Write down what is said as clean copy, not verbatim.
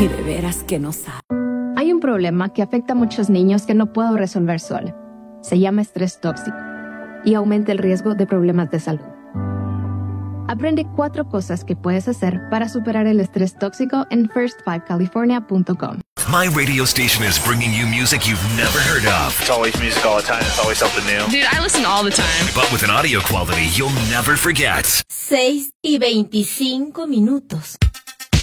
Y de veras que no sabe. Hay un problema que afecta a muchos niños que no puedo resolver sola. Se llama estrés tóxico y aumenta el riesgo de problemas de salud. Aprende 4 cosas que puedes hacer para superar el estrés tóxico en first5california.com. My radio station is bringing you music you've never heard of. It's always music all the time. It's always something new. Dude, I listen all the time. But with an audio quality you'll never forget. 6:25.